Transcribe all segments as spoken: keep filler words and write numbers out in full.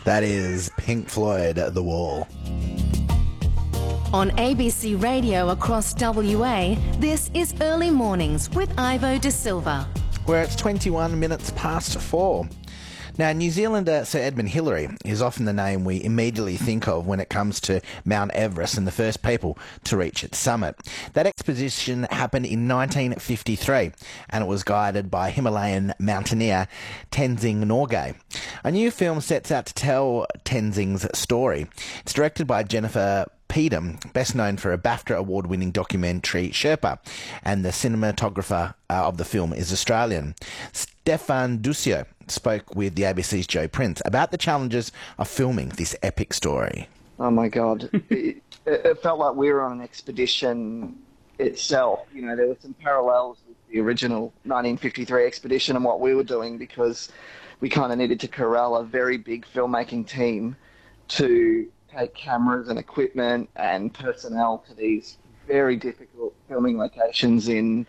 That is Pink Floyd, The Wall. On A B C Radio across W A, this is Early Mornings with Ivo De Silva. Where it's twenty-one minutes past four. Now, New Zealander Sir Edmund Hillary is often the name we immediately think of when it comes to Mount Everest and the first people to reach its summit. That expedition happened in nineteen fifty-three, and it was guided by Himalayan mountaineer Tenzing Norgay. A new film sets out to tell Tenzing's story. It's directed by Jennifer Peedham, best known for a BAFTA award-winning documentary Sherpa, and the cinematographer uh, of the film is Australian. Stefan Duccio spoke with the A B C's Joe Prince about the challenges of filming this epic story. Oh my God. it, it felt like we were on an expedition itself. You know, there were some parallels with the original nineteen fifty-three expedition and what we were doing, because we kind of needed to corral a very big filmmaking team to take cameras and equipment and personnel to these very difficult filming locations in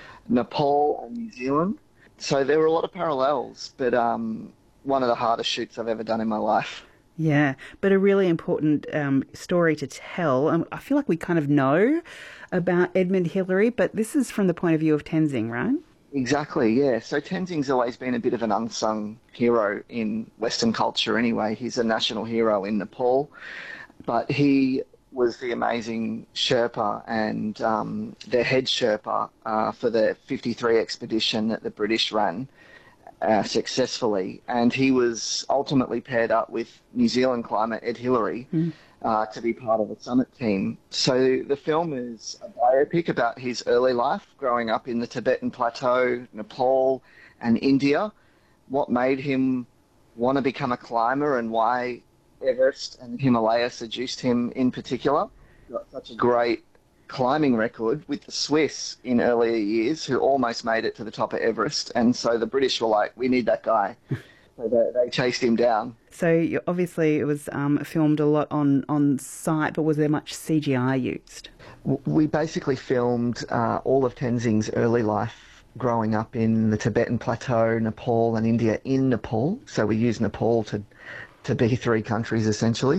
Nepal and New Zealand. So there were a lot of parallels, but um, one of the hardest shoots I've ever done in my life. Yeah, but a really important um, story to tell. Um, I feel like we kind of know about Edmund Hillary, but this is from the point of view of Tenzing, right? Exactly, yeah. So Tenzing's always been a bit of an unsung hero in Western culture anyway. He's a national hero in Nepal, but he was the amazing Sherpa and um, the head Sherpa uh, for the fifty-three expedition that the British ran uh, successfully. And he was ultimately paired up with New Zealand climber Ed Hillary mm. uh, to be part of the summit team. So the film is a biopic about his early life, growing up in the Tibetan Plateau, Nepal and India, what made him want to become a climber and why Everest and Himalaya seduced him in particular. Got such a great climbing record with the Swiss in earlier years, who almost made it to the top of Everest, and so the British were like, we need that guy. So they, they chased him down. So you, obviously it was um, filmed a lot on, on site, but was there much C G I used? We basically filmed uh, all of Tenzing's early life growing up in the Tibetan Plateau, Nepal and India in Nepal. So we used Nepal to to be three countries essentially,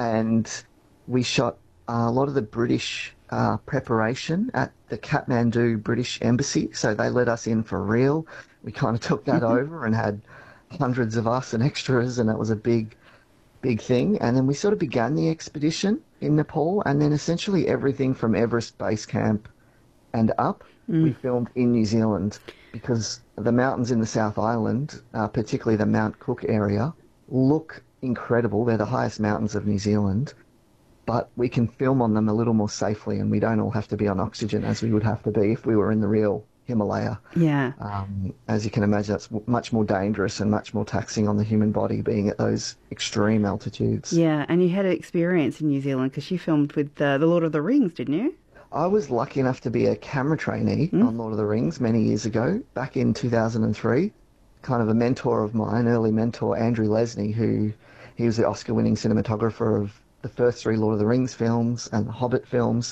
and we shot a lot of the British uh, preparation at the Kathmandu British Embassy, so they let us in for real. We kind of took that over and had hundreds of us and extras, and that was a big, big thing. And then we sort of began the expedition in Nepal, and then essentially everything from Everest Base Camp and up, mm. we filmed in New Zealand, because the mountains in the South Island, uh, particularly the Mount Cook area, look incredible. They're the highest mountains of New Zealand, but we can film on them a little more safely, and we don't all have to be on oxygen as we would have to be if we were in the real Himalaya. Yeah. Um, as you can imagine, that's much more dangerous and much more taxing on the human body being at those extreme altitudes. Yeah, and you had an experience in New Zealand because you filmed with uh, The Lord of the Rings, didn't you? I was lucky enough to be a camera trainee mm. on Lord of the Rings many years ago, back in two thousand three. Kind of a mentor of mine, early mentor, Andrew Lesney, who he was the Oscar-winning cinematographer of the first three Lord of the Rings films and the Hobbit films.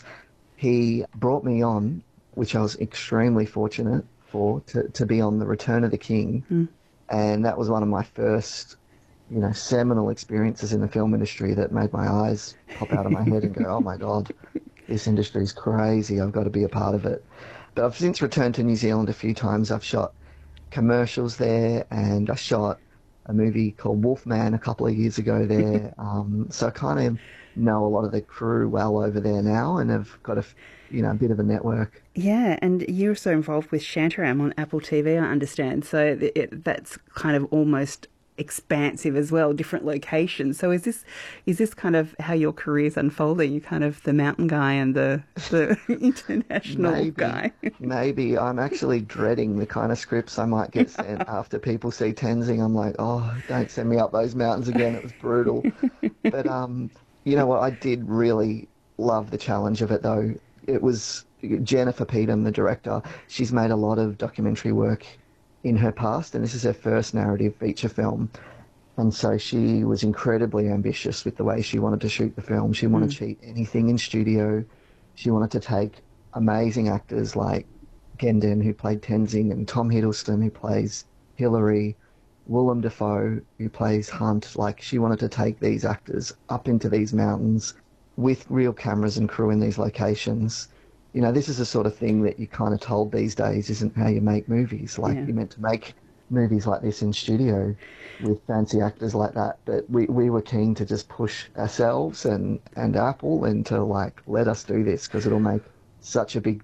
He brought me on, which I was extremely fortunate for, to, to be on The Return of the King. Mm. And that was one of my first, you know, seminal experiences in the film industry that made my eyes pop out of my head and go, oh my God, this industry's crazy. I've got to be a part of it. But I've since returned to New Zealand a few times. I've shot commercials there, and I shot a movie called Wolfman a couple of years ago there. um, so I kind of know a lot of the crew well over there now, and have got a, you know, a bit of a network. Yeah, and you're also involved with Shantaram on Apple T V, I understand. So it, that's kind of almost expansive as well, different locations. So is this is this kind of how your career's unfolding? You're kind of the mountain guy and the the international maybe, guy. Maybe. I'm actually dreading the kind of scripts I might get sent after people see Tenzing. I'm like, oh, don't send me up those mountains again. It was brutal. But um, you know what? I did really love the challenge of it, though. It was Jennifer Peedham, the director. She's made a lot of documentary work in her past, and this is her first narrative feature film. And so she was incredibly ambitious with the way she wanted to shoot the film. She wanted mm. to cheat anything in studio. She wanted to take amazing actors like Gendon, who played Tenzing, and Tom Hiddleston, who plays Hillary, Willem Dafoe, who plays Hunt, like she wanted to take these actors up into these mountains with real cameras and crew in these locations. You know, this is the sort of thing that you're kind of told these days isn't how you make movies. Like, Yeah. you're meant to make movies like this in studio with fancy actors like that. But we, we were keen to just push ourselves and, and Apple into, like, let us do this because it'll make such a big